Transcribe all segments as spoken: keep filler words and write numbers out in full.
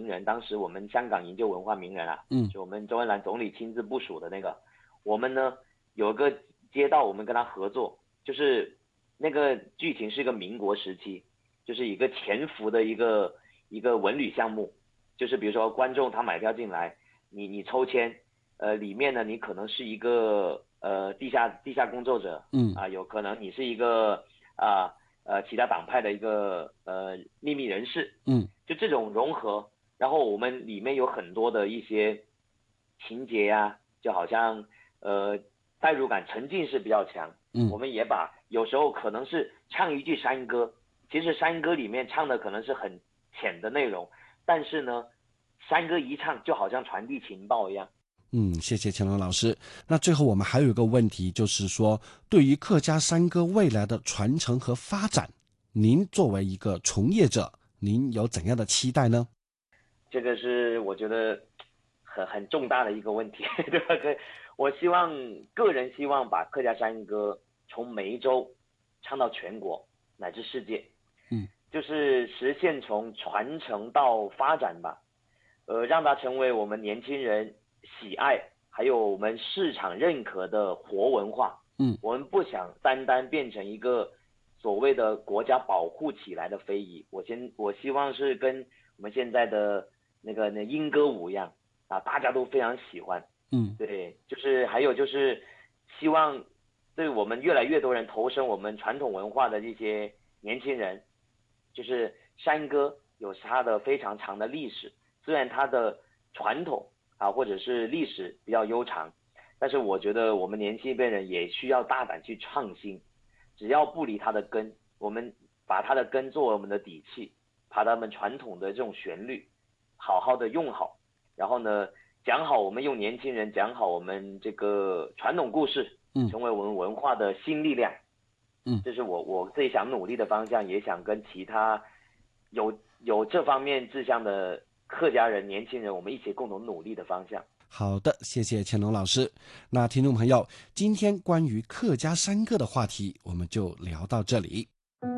人，当时我们香港营救文化名人啊， 嗯， 就我们周恩来总理亲自部署的那个，我们呢有个街道，我们跟他合作，就是那个剧情是一个民国时期，就是一个潜伏的一个一个文旅项目，就是比如说观众他买票进来，你你抽签，呃，里面呢你可能是一个呃地下地下工作者， 嗯啊、有可能你是一个啊。呃，其他党派的一个呃秘密人士， 嗯， 就这种融合，然后我们里面有很多的一些情节呀、啊，就好像呃代入感沉浸式比较强， 嗯， 我们也把有时候可能是唱一句山歌，其实山歌里面唱的可能是很浅的内容，但是呢，山歌一唱就好像传递情报一样。 嗯，谢谢乾隆老师。那最后我们还有一个问题，就是说，对于客家山歌未来的传承和发展，您作为一个从业者，您有怎样的期待呢？ 这个是我觉得很很重大的一个问题，对吧？我希望个人希望把客家山歌从梅州唱到全国乃至世界， 嗯， 就是实现从传承到发展吧，呃，让它成为我们年轻人喜爱，还有我们市场认可的活文化。 嗯， 我们不想单单变成一个所谓的国家保护起来的非遗。我先，我希望是跟我们现在的那个那莺歌舞一样啊，大家都非常喜欢。 嗯， 对，就是还有就是希望对我们越来越多人投身我们传统文化的这些年轻人，就是山歌有它的非常长的历史，虽然它的传统啊或者是历史比较悠长，但是我觉得我们年轻一辈人也需要大胆去创新，只要不离它的根，我们把它的根作为我们的底气，把他们传统的这种旋律好好的用好，然后呢讲好，我们用年轻人讲好我们这个传统故事， 嗯， 成为我们文化的新力量。 嗯， 这是我我自己想努力的方向，也想跟其他有有这方面志向的客家人、年轻人，我们一起共同努力的方向。 好的，谢谢乾隆老师。那听众朋友，今天关于客家山歌的话题，我们就聊到这里。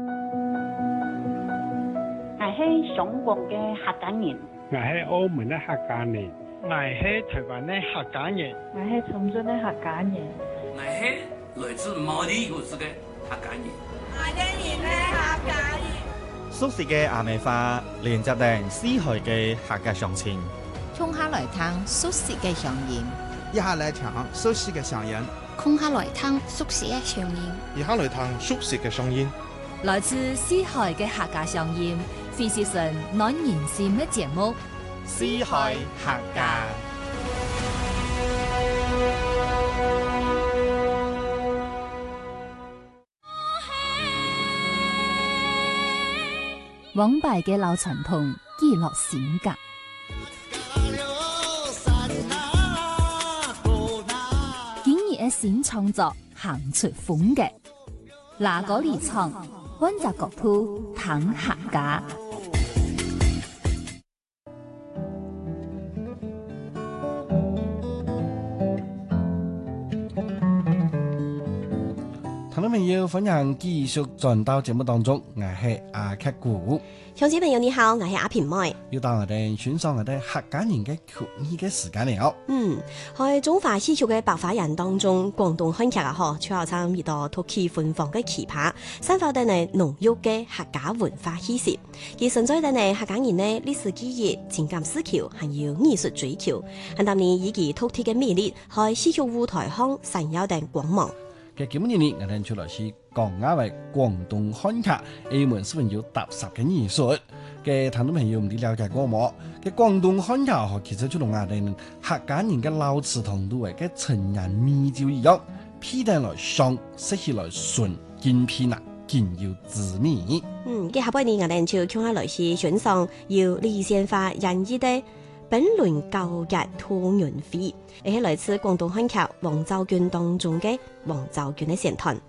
我是上廣嘅客家人， 我係澳門嘅客家人，我係台灣嘅客家人， 我係長春嘅客家人， 我係來自毛地古市嘅客家人， 我哋係客家人。 蘇氏嘅阿美花連接定思海嘅客家鄉親， 衝下來聽蘇氏嘅鄉音， 一下來聽蘇氏嘅鄉音， 空下來聽蘇氏嘅鄉音， 一下來聽蘇氏嘅鄉音。 來自思海嘅客家鄉音，非是神暖人心嘅節目。 思海客家。 往敗嘅老傳統，記錄性格。今日嘅新創作，行出風格。哪個離場？揾隻角度談客家。 聽眾朋友，歡迎繼續轉到節目當中，我係阿劇股。 鄉親朋友你好，我係阿平妹。 要到我哋選上我哋客家人嘅口語嘅時間了。 嗯，喺中華戲曲嘅白髮人當中，廣東漢劇啊，嗬，最後參與到突起芬芳嘅奇葩，散發帶嚟濃郁嘅客家文化氣息。而存在帶嚟客家人嘅歷史記憶、情感思考，還有藝術追求，喺當年以其突起嘅魅力，喺戲曲舞台上閃耀定光芒。 嘅今年呢，我哋出來是講亞為廣東漢劇，澳門小朋友踏實嘅藝術嘅聽眾朋友唔啲了解過冇？嘅廣東漢劇嗬，其實就同我哋客家人嘅老詞同度嘅陳人咪就一樣，披戴來上，色起來順，見片啊，見要滋味。 嗯，嘅下半年我哋就聽下來是選上由李先發演繹的本輪舊日兔園飛，而係來自廣東漢劇黃兆權當中嘅黃兆權嘅選段。